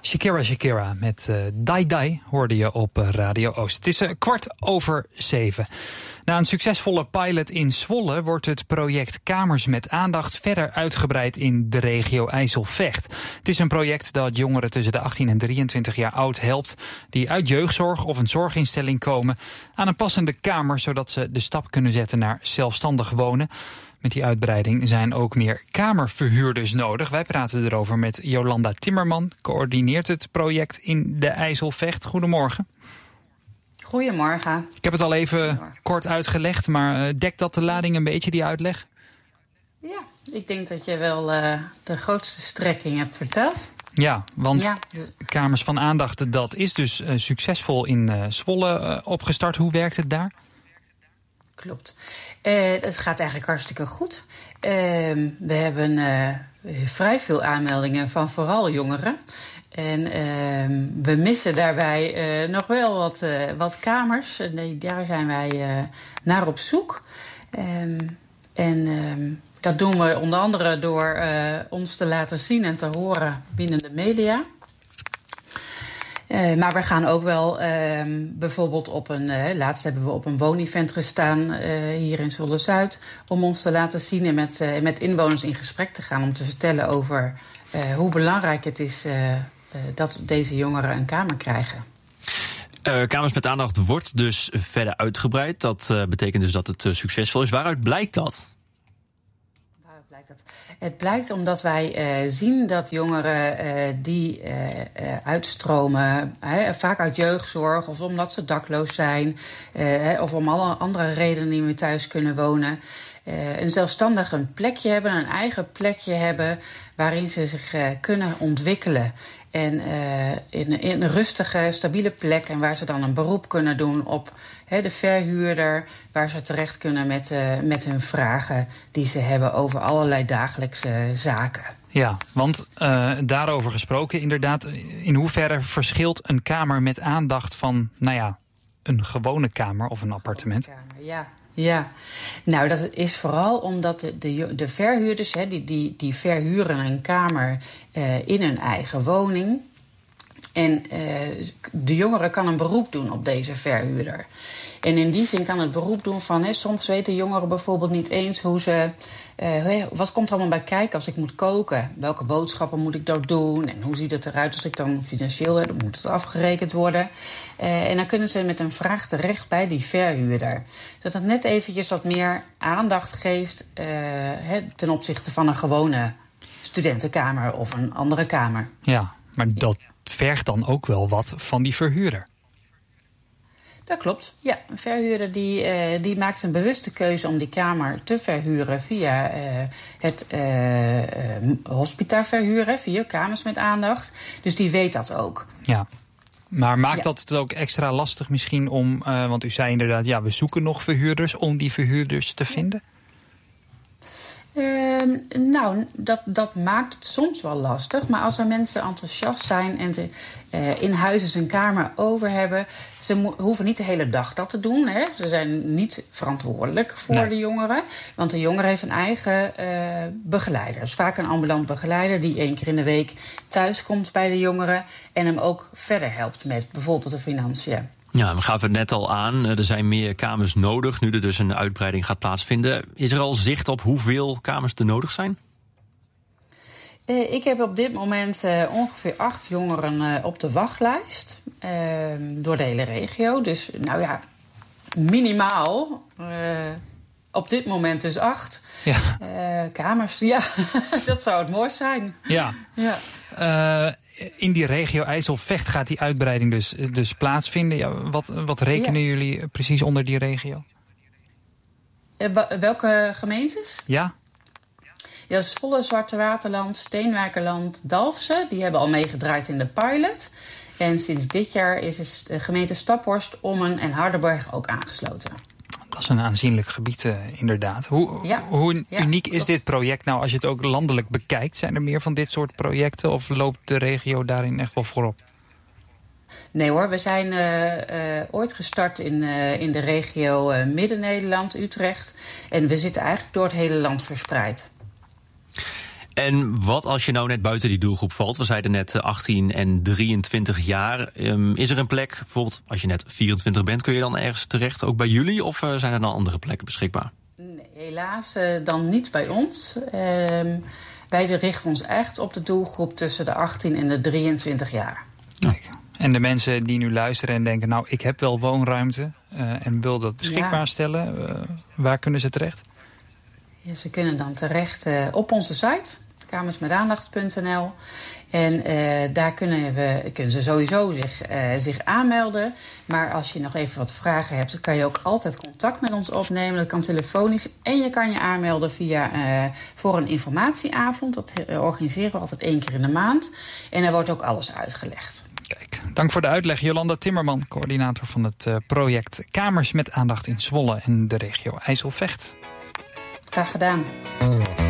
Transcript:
Shakira met Dai Dai hoorde je op Radio Oost. Het is 7:15. Na een succesvolle pilot in Zwolle wordt het project Kamers met Aandacht verder uitgebreid in de regio IJsselvecht. Het is een project dat jongeren tussen de 18 en 23 jaar oud helpt die uit jeugdzorg of een zorginstelling komen aan een passende kamer, zodat ze de stap kunnen zetten naar zelfstandig wonen. Met die uitbreiding zijn ook meer kamerverhuurders nodig. Wij praten erover met Jolanda Timmerman, coördineert het project in de IJsselvecht. Goedemorgen. Goedemorgen. Ik heb het al even kort uitgelegd, maar dekt dat de lading een beetje, die uitleg? Ja, ik denk dat je wel de grootste strekking hebt verteld. Ja, want Kamers van Aandacht, dat is dus succesvol in Zwolle opgestart. Hoe werkt het daar? Klopt. Het gaat eigenlijk hartstikke goed. We hebben vrij veel aanmeldingen van vooral jongeren. En we missen daarbij nog wel wat kamers. Daar zijn wij naar op zoek. Dat doen we onder andere door ons te laten zien en te horen binnen de media. Maar we gaan ook wel bijvoorbeeld laatst hebben we op een woonevent gestaan hier in Zwolle-Zuid om ons te laten zien en met inwoners in gesprek te gaan om te vertellen over hoe belangrijk het is dat deze jongeren een kamer krijgen. Kamers met Aandacht wordt dus verder uitgebreid. Dat betekent dus dat het succesvol is. Waaruit blijkt dat? Het blijkt omdat wij zien dat jongeren die uitstromen, vaak uit jeugdzorg of omdat ze dakloos zijn, of om alle andere redenen niet meer thuis kunnen wonen, een zelfstandig een plekje hebben, een eigen plekje hebben waarin ze zich kunnen ontwikkelen. En in een rustige, stabiele plek en waar ze dan een beroep kunnen doen op de verhuurder, waar ze terecht kunnen met hun vragen die ze hebben over allerlei dagelijkse zaken. Ja, want daarover gesproken inderdaad, in hoeverre verschilt een kamer met aandacht van, een gewone kamer of een appartement? Ja, nou dat is vooral omdat de verhuurders, die verhuren een kamer in hun eigen woning. En de jongere kan een beroep doen op deze verhuurder. En in die zin kan het beroep doen van, soms weten jongeren bijvoorbeeld niet eens hoe ze, wat komt er allemaal bij kijken als ik moet koken? Welke boodschappen moet ik dan doen? En hoe ziet het eruit als ik dan financieel heb? Dan moet het afgerekend worden. En dan kunnen ze met een vraag terecht bij die verhuurder. Zodat het net eventjes wat meer aandacht geeft ten opzichte van een gewone studentenkamer of een andere kamer. Ja, maar dat vergt dan ook wel wat van die verhuurder. Dat klopt. Ja, een verhuurder die maakt een bewuste keuze om die kamer te verhuren via het hospita verhuren, via Kamers met Aandacht. Dus die weet dat ook. Ja, maar maakt dat het ook extra lastig misschien om, want u zei inderdaad, we zoeken nog verhuurders, om die verhuurders te vinden? Dat maakt het soms wel lastig. Maar als er mensen enthousiast zijn en ze in huis een kamer over hebben, ze hoeven niet de hele dag dat te doen. Hè. Ze zijn niet verantwoordelijk voor de jongeren. Want de jongere heeft een eigen begeleider. Dus vaak een ambulant begeleider die 1 keer in de week thuis komt bij de jongeren en hem ook verder helpt met bijvoorbeeld de financiën. Ja, we gaven het net al aan. Er zijn meer kamers nodig, nu er dus een uitbreiding gaat plaatsvinden. Is er al zicht op hoeveel kamers er nodig zijn? Ik heb op dit moment ongeveer 8 jongeren op de wachtlijst. Door de hele regio. Dus minimaal. Op dit moment dus 8 kamers. Ja, dat zou het mooi zijn. Ja. In die regio IJsselvecht gaat die uitbreiding dus plaatsvinden. Ja, wat rekenen jullie precies onder die regio? Welke gemeentes? Ja. Ja, Zwolle, Zwarte Waterland, Steenwijkerland, Dalfsen. Die hebben al meegedraaid in de pilot. En sinds dit jaar is de gemeente Staphorst, Ommen en Hardenberg ook aangesloten. Dat is een aanzienlijk gebied, inderdaad. Hoe uniek is dit project nou als je het ook landelijk bekijkt? Zijn er meer van dit soort projecten of loopt de regio daarin echt wel voorop? Nee hoor, we zijn ooit gestart in de regio Midden-Nederland, Utrecht. En we zitten eigenlijk door het hele land verspreid. En wat als je nou net buiten die doelgroep valt? We zeiden net 18 en 23 jaar. Is er een plek, bijvoorbeeld als je net 24 bent... kun je dan ergens terecht, ook bij jullie? Of zijn er dan andere plekken beschikbaar? Nee, helaas dan niet bij ons. Wij richten ons echt op de doelgroep tussen de 18 en de 23 jaar. Kijk. En de mensen die nu luisteren en denken... nou, ik heb wel woonruimte en wil dat beschikbaar stellen... waar kunnen ze terecht? Ja, ze kunnen dan terecht op onze site, kamersmetaandacht.nl. En daar kunnen ze sowieso zich aanmelden. Maar als je nog even wat vragen hebt... dan kan je ook altijd contact met ons opnemen. Dat kan telefonisch. En je kan je aanmelden voor een informatieavond. Dat organiseren we altijd 1 keer in de maand. En daar wordt ook alles uitgelegd. Kijk, dank voor de uitleg. Jolanda Timmerman, coördinator van het project Kamers met Aandacht in Zwolle en de regio IJsselvecht. Graag gedaan.